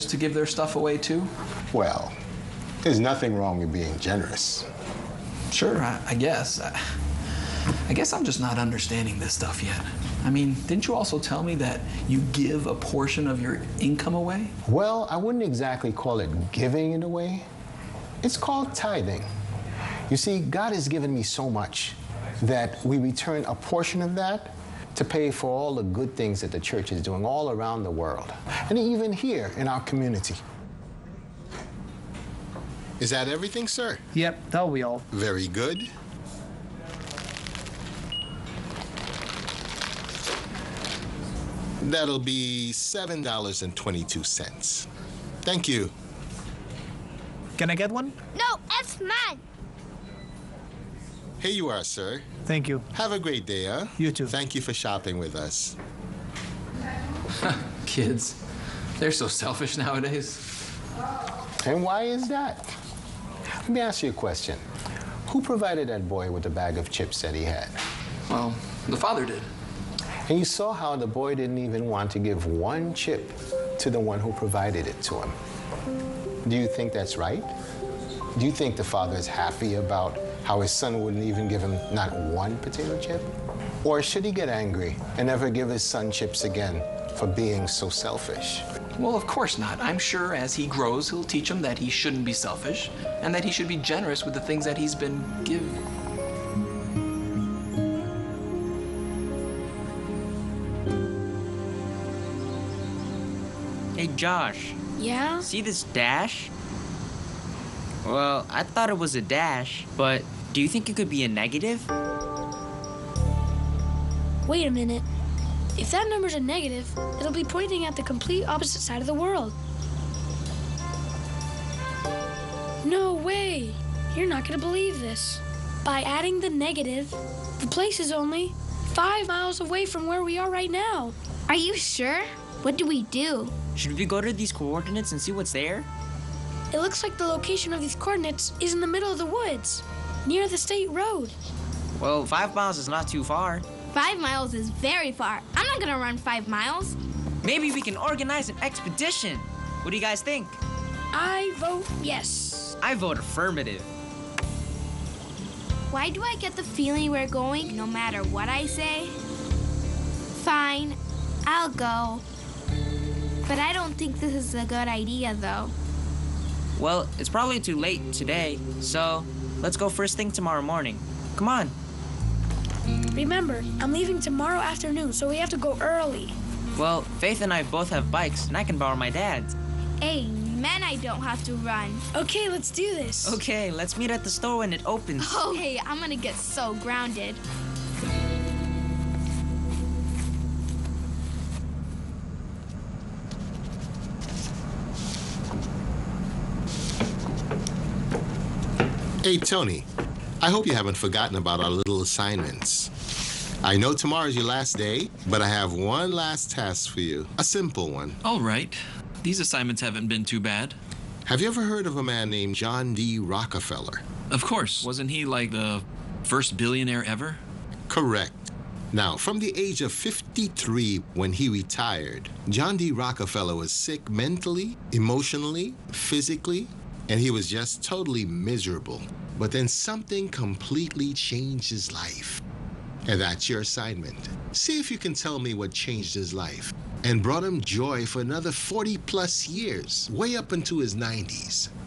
to give their stuff away too? Well, there's nothing wrong with being generous. Sure, I guess. I guess I'm just not understanding this stuff yet. I mean, didn't you also tell me that you give a portion of your income away? Well, I wouldn't exactly call it giving it away. It's called tithing. You see, God has given me so much that we return a portion of that to pay for all the good things that the church is doing all around the world, and even here in our community. Is that everything, sir? Yep, that'll be all. Very good. That'll be $7.22. Thank you. Can I get one? No, that's mine. Here you are, sir. Thank you. Have a great day, huh? You too. Thank you for shopping with us. Kids, they're so selfish nowadays. And why is that? Let me ask you a question. Who provided that boy with the bag of chips that he had? Well, the father did. And you saw how the boy didn't even want to give one chip to the one who provided it to him. Do you think that's right? Do you think the father is happy about how his son wouldn't even give him not one potato chip? Or should he get angry and never give his son chips again for being so selfish? Well, of course not. I'm sure as he grows, he'll teach him that he shouldn't be selfish and that he should be generous with the things that he's been given. Hey, Josh. Yeah? See this dash? Well, I thought it was a dash, but do you think it could be a negative? Wait a minute. If that number's a negative, it'll be pointing at the complete opposite side of the world. No way! You're not gonna believe this. By adding the negative, the place is only 5 miles away from where we are right now. Are you sure? What do we do? Should we go to these coordinates and see what's there? It looks like the location of these coordinates is in the middle of the woods, near the state road. Well, 5 miles is not too far. 5 miles is very far. I'm not gonna run 5 miles. Maybe we can organize an expedition. What do you guys think? I vote yes. I vote affirmative. Why do I get the feeling we're going no matter what I say? Fine, I'll go. But I don't think this is a good idea, though. Well, it's probably too late today, so let's go first thing tomorrow morning. Come on. Remember, I'm leaving tomorrow afternoon, so we have to go early. Well, Faith and I both have bikes, and I can borrow my dad's. Amen, I don't have to run. Okay, let's do this. Okay, let's meet at the store when it opens. Oh, hey, I'm gonna get so grounded. Hey, Tony, I hope you haven't forgotten about our little assignments. I know tomorrow's your last day, but I have one last task for you. A simple one. All right. These assignments haven't been too bad. Have you ever heard of a man named John D. Rockefeller? Of course. Wasn't he like the first billionaire ever? Correct. Now, from the age of 53 when he retired, John D. Rockefeller was sick mentally, emotionally, physically, and he was just totally miserable. But then something completely changed his life. And that's your assignment. See if you can tell me what changed his life and brought him joy for another 40 plus years, way up into his 90s.